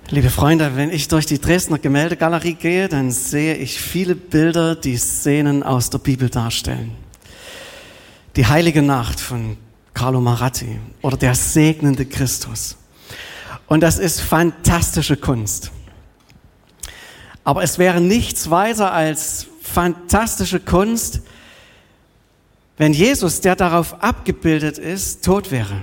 Liebe Freunde, wenn ich durch die Dresdner Gemäldegalerie gehe, dann sehe ich viele Bilder, die Szenen aus der Bibel darstellen. Die heilige Nacht von Carlo Maratti oder der segnende Christus. Und das ist fantastische Kunst. Aber es wäre nichts weiter als fantastische Kunst, wenn Jesus, der darauf abgebildet ist, tot wäre.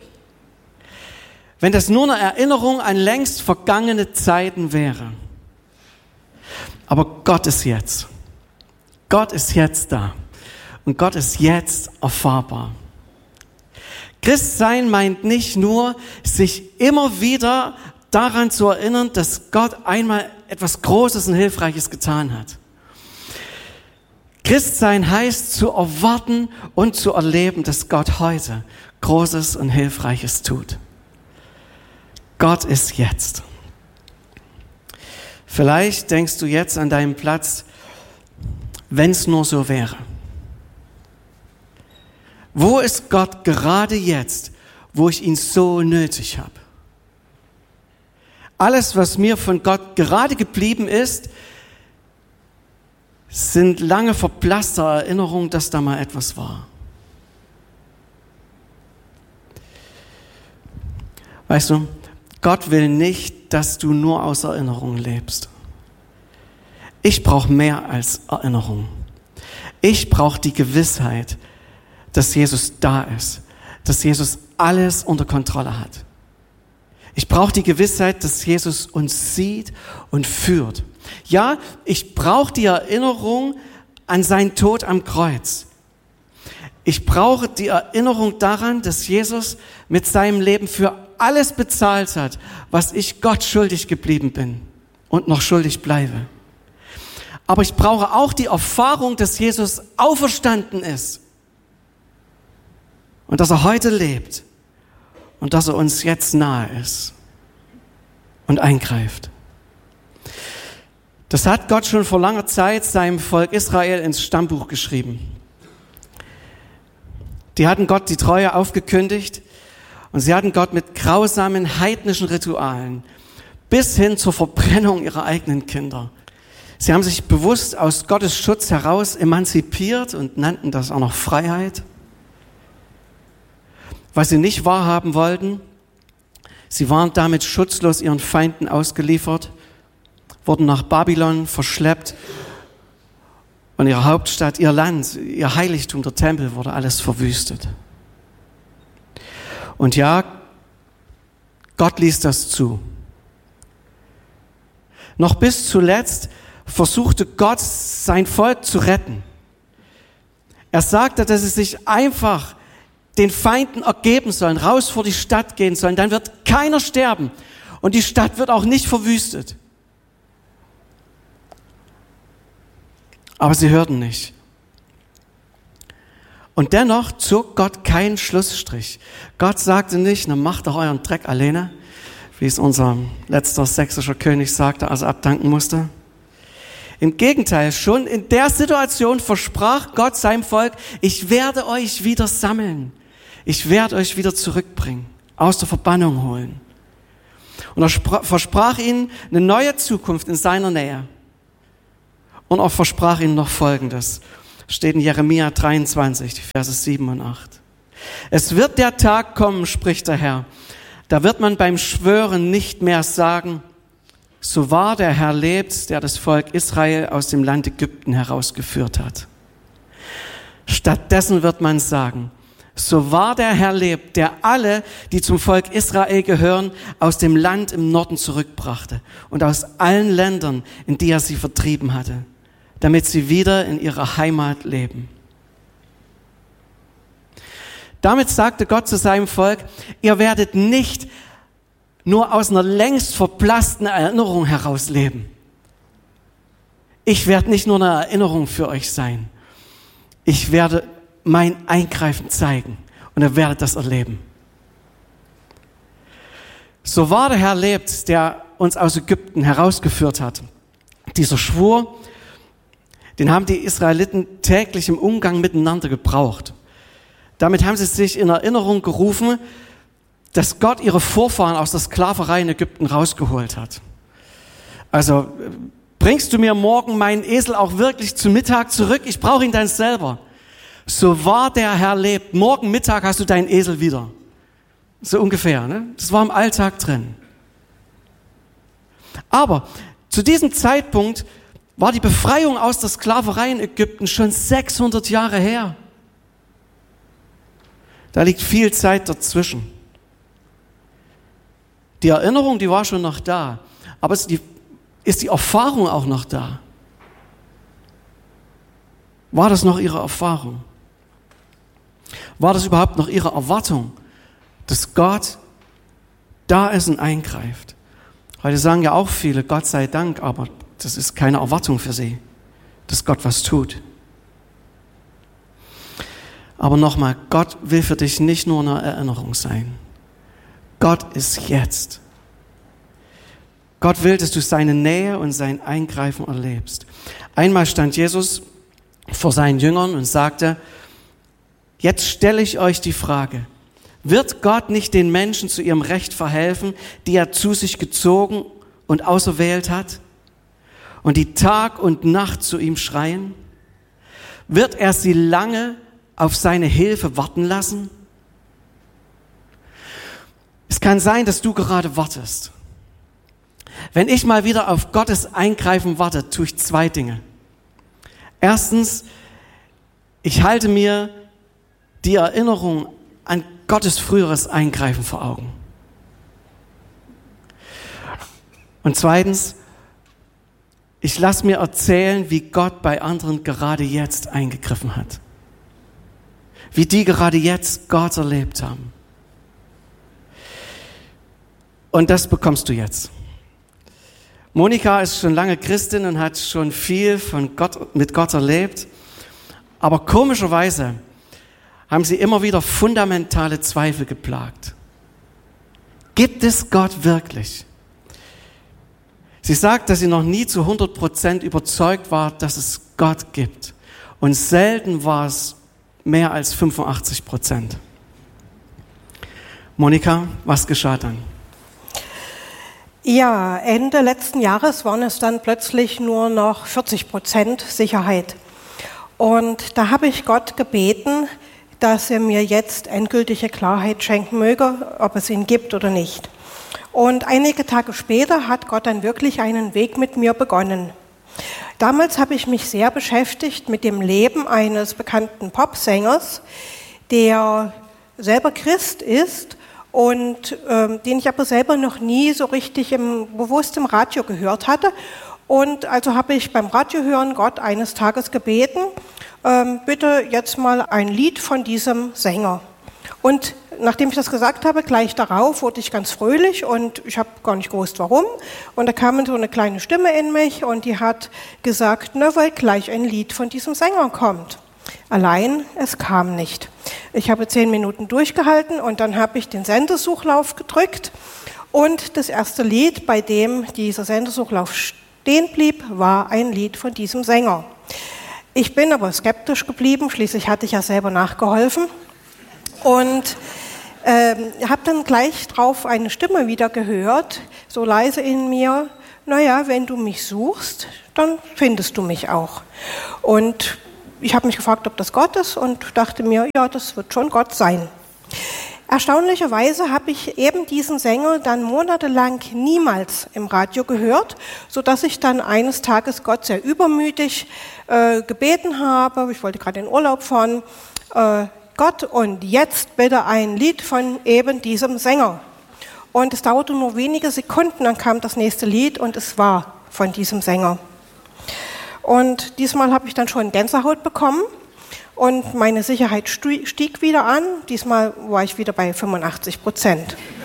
Wenn das nur eine Erinnerung an längst vergangene Zeiten wäre. Aber Gott ist jetzt. Gott ist jetzt da. Und Gott ist jetzt erfahrbar. Christsein meint nicht nur, sich immer wieder daran zu erinnern, dass Gott einmal etwas Großes und Hilfreiches getan hat. Christsein heißt zu erwarten und zu erleben, dass Gott heute Großes und Hilfreiches tut. Gott ist jetzt. Vielleicht denkst du jetzt an deinem Platz, wenn es nur so wäre. Wo ist Gott gerade jetzt, wo ich ihn so nötig habe? Alles, was mir von Gott gerade geblieben ist, sind lange verblasste Erinnerungen, dass da mal etwas war. Weißt du, Gott will nicht, dass du nur aus Erinnerungen lebst. Ich brauche mehr als Erinnerung. Ich brauche die Gewissheit, dass Jesus da ist, dass Jesus alles unter Kontrolle hat. Ich brauche die Gewissheit, dass Jesus uns sieht und führt. Ja, ich brauche die Erinnerung an seinen Tod am Kreuz. Ich brauche die Erinnerung daran, dass Jesus mit seinem Leben für alles bezahlt hat, was ich Gott schuldig geblieben bin und noch schuldig bleibe. Aber ich brauche auch die Erfahrung, dass Jesus auferstanden ist und dass er heute lebt und dass er uns jetzt nahe ist und eingreift. Das hat Gott schon vor langer Zeit seinem Volk Israel ins Stammbuch geschrieben. Die hatten Gott die Treue aufgekündigt und sie hatten Gott mit grausamen heidnischen Ritualen bis hin zur Verbrennung ihrer eigenen Kinder. Sie haben sich bewusst aus Gottes Schutz heraus emanzipiert und nannten das auch noch Freiheit. Was sie nicht wahrhaben wollten, sie waren damit schutzlos ihren Feinden ausgeliefert, wurden nach Babylon verschleppt und ihre Hauptstadt, ihr Land, ihr Heiligtum, der Tempel wurde alles verwüstet. Und ja, Gott ließ das zu. Noch bis zuletzt versuchte Gott, sein Volk zu retten. Er sagte, dass sie sich einfach den Feinden ergeben sollen, raus vor die Stadt gehen sollen, dann wird keiner sterben und die Stadt wird auch nicht verwüstet. Aber sie hörten nicht. Und dennoch zog Gott keinen Schlussstrich. Gott sagte nicht, na macht doch euren Dreck alleine, wie es unser letzter sächsischer König sagte, als er abdanken musste. Im Gegenteil, schon in der Situation versprach Gott seinem Volk, ich werde euch wieder sammeln. Ich werde euch wieder zurückbringen, aus der Verbannung holen. Und er versprach ihnen eine neue Zukunft in seiner Nähe. Und er versprach ihnen noch Folgendes. Steht in Jeremia 23, die Verse 7 und 8. Es wird der Tag kommen, spricht der Herr. Da wird man beim Schwören nicht mehr sagen, so wahr der Herr lebt, der das Volk Israel aus dem Land Ägypten herausgeführt hat. Stattdessen wird man sagen, so wahr der Herr lebt, der alle, die zum Volk Israel gehören, aus dem Land im Norden zurückbrachte und aus allen Ländern, in die er sie vertrieben hatte, damit sie wieder in ihrer Heimat leben. Damit sagte Gott zu seinem Volk, ihr werdet nicht nur aus einer längst verblassten Erinnerung heraus leben. Ich werde nicht nur eine Erinnerung für euch sein. Ich werde mein Eingreifen zeigen und ihr werdet das erleben. So wahr der Herr lebt, der uns aus Ägypten herausgeführt hat. Dieser Schwur, den haben die Israeliten täglich im Umgang miteinander gebraucht. Damit haben sie sich in Erinnerung gerufen, dass Gott ihre Vorfahren aus der Sklaverei in Ägypten rausgeholt hat. Also, bringst du mir morgen meinen Esel auch wirklich zu Mittag zurück? Ich brauche ihn dann selber. So wahr der Herr lebt, morgen Mittag hast du deinen Esel wieder. So ungefähr, ne? Das war im Alltag drin. Aber zu diesem Zeitpunkt war die Befreiung aus der Sklaverei in Ägypten schon 600 Jahre her. Da liegt viel Zeit dazwischen. Die Erinnerung, die war schon noch da, aber ist die Erfahrung auch noch da? War das noch ihre Erfahrung? War das überhaupt noch ihre Erwartung, dass Gott da ist und eingreift? Heute sagen ja auch viele, Gott sei Dank, aber das ist keine Erwartung für sie, dass Gott was tut. Aber nochmal, Gott will für dich nicht nur eine Erinnerung sein. Gott ist jetzt. Gott will, dass du seine Nähe und sein Eingreifen erlebst. Einmal stand Jesus vor seinen Jüngern und sagte, jetzt stelle ich euch die Frage, wird Gott nicht den Menschen zu ihrem Recht verhelfen, die er zu sich gezogen und auserwählt hat und die Tag und Nacht zu ihm schreien? Wird er sie lange auf seine Hilfe warten lassen? Es kann sein, dass du gerade wartest. Wenn ich mal wieder auf Gottes Eingreifen warte, tue ich 2 Dinge. Erstens, ich halte mir die Erinnerung an Gottes früheres Eingreifen vor Augen. Und zweitens, ich lasse mir erzählen, wie Gott bei anderen gerade jetzt eingegriffen hat. Wie die gerade jetzt Gott erlebt haben. Und das bekommst du jetzt. Monika ist schon lange Christin und hat schon viel mit Gott erlebt. Aber komischerweise haben sie immer wieder fundamentale Zweifel geplagt. Gibt es Gott wirklich? Sie sagt, dass sie noch nie zu 100% überzeugt war, dass es Gott gibt. Und selten war es mehr als 85%. Monika, was geschah dann? Ja, Ende letzten Jahres waren es dann plötzlich nur noch 40% Sicherheit. Und da habe ich Gott gebeten, dass er mir jetzt endgültige Klarheit schenken möge, ob es ihn gibt oder nicht. Und einige Tage später hat Gott dann wirklich einen Weg mit mir begonnen. Damals habe ich mich sehr beschäftigt mit dem Leben eines bekannten Popsängers, der selber Christ ist und den ich aber selber noch nie so richtig bewusst im Radio gehört hatte. Und also habe ich beim Radiohören Gott eines Tages gebeten, bitte jetzt mal ein Lied von diesem Sänger. Und nachdem ich das gesagt habe, gleich darauf wurde ich ganz fröhlich und ich habe gar nicht gewusst, warum. Und da kam so eine kleine Stimme in mich und die hat gesagt, na, weil gleich ein Lied von diesem Sänger kommt. Allein, es kam nicht. Ich habe 10 Minuten durchgehalten und dann habe ich den Sendesuchlauf gedrückt und das erste Lied, bei dem dieser Sendesuchlauf stehen blieb, war ein Lied von diesem Sänger. Ich bin aber skeptisch geblieben, schließlich hatte ich ja selber nachgeholfen und habe dann gleich drauf eine Stimme wieder gehört, so leise in mir, naja, wenn du mich suchst, dann findest du mich auch. Und ich habe mich gefragt, ob das Gott ist und dachte mir, ja, das wird schon Gott sein. Erstaunlicherweise habe ich eben diesen Sänger dann monatelang niemals im Radio gehört, sodass ich dann eines Tages Gott sehr übermütig gebeten habe, ich wollte gerade in Urlaub fahren, Gott, und jetzt bitte ein Lied von eben diesem Sänger. Und es dauerte nur wenige Sekunden, dann kam das nächste Lied und es war von diesem Sänger. Und diesmal habe ich dann schon Gänsehaut bekommen und meine Sicherheit stieg wieder an. Diesmal war ich wieder bei 85%.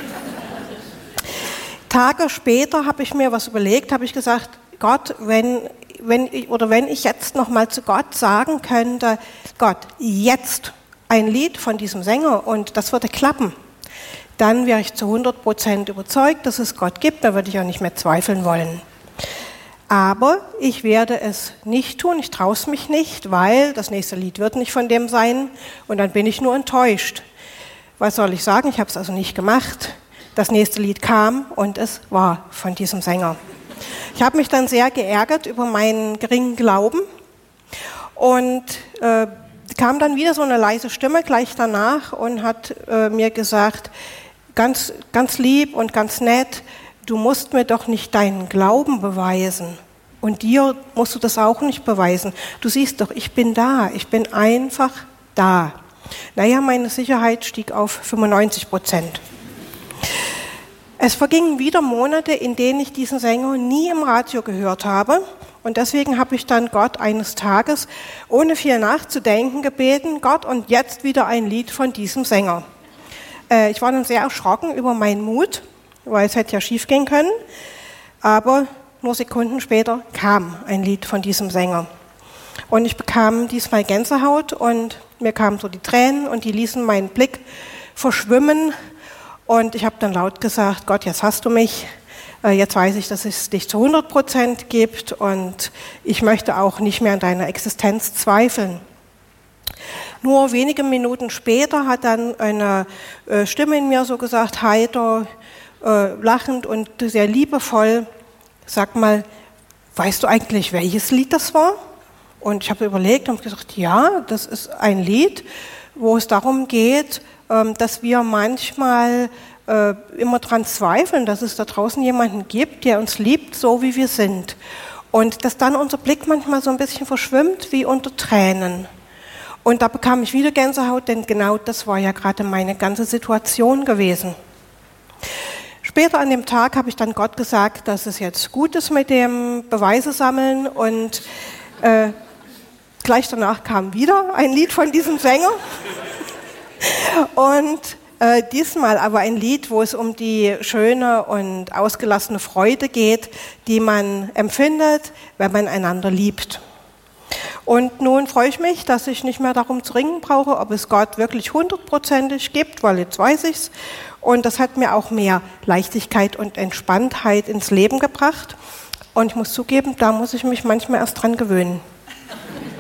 Tage später habe ich mir was überlegt, habe ich gesagt, Gott, wenn ich jetzt noch mal zu Gott sagen könnte, Gott, jetzt ein Lied von diesem Sänger und das würde klappen, dann wäre ich zu 100% überzeugt, dass es Gott gibt, da würde ich auch nicht mehr zweifeln wollen. Aber ich werde es nicht tun, ich traue es mich nicht, weil das nächste Lied wird nicht von dem sein und dann bin ich nur enttäuscht. Was soll ich sagen? Ich habe es also nicht gemacht. Das nächste Lied kam und es war von diesem Sänger. Ich habe mich dann sehr geärgert über meinen geringen Glauben und kam dann wieder so eine leise Stimme gleich danach und hat mir gesagt, ganz, ganz lieb und ganz nett, du musst mir doch nicht deinen Glauben beweisen. Und dir musst du das auch nicht beweisen. Du siehst doch, ich bin da, ich bin einfach da. Naja, meine Sicherheit stieg auf 95%. Es vergingen wieder Monate, in denen ich diesen Sänger nie im Radio gehört habe. Und deswegen habe ich dann Gott eines Tages, ohne viel nachzudenken, gebeten, Gott, und jetzt wieder ein Lied von diesem Sänger. Ich war dann sehr erschrocken über meinen Mut, weil es hätte ja schief gehen können. Aber nur Sekunden später kam ein Lied von diesem Sänger. Und ich bekam diesmal Gänsehaut und mir kamen so die Tränen und die ließen meinen Blick verschwimmen. Und ich habe dann laut gesagt, Gott, jetzt hast du mich. Jetzt weiß ich, dass es dich zu 100% gibt und ich möchte auch nicht mehr an deiner Existenz zweifeln. Nur wenige Minuten später hat dann eine Stimme in mir so gesagt, heiter, lachend und sehr liebevoll, sag mal, weißt du eigentlich, welches Lied das war? Und ich habe überlegt und gesagt, ja, das ist ein Lied, wo es darum geht, dass wir manchmal immer dran zweifeln, dass es da draußen jemanden gibt, der uns liebt, so wie wir sind. Und dass dann unser Blick manchmal so ein bisschen verschwimmt wie unter Tränen. Und da bekam ich wieder Gänsehaut, denn genau das war ja gerade meine ganze Situation gewesen. Später an dem Tag habe ich dann Gott gesagt, dass es jetzt gut ist mit dem Beweise sammeln und gleich danach kam wieder ein Lied von diesem Sänger. Und diesmal aber ein Lied, wo es um die schöne und ausgelassene Freude geht, die man empfindet, wenn man einander liebt. Und nun freue ich mich, dass ich nicht mehr darum zu ringen brauche, ob es Gott wirklich 100%ig gibt, weil jetzt weiß ich's. Und das hat mir auch mehr Leichtigkeit und Entspanntheit ins Leben gebracht. Und ich muss zugeben, da muss ich mich manchmal erst dran gewöhnen.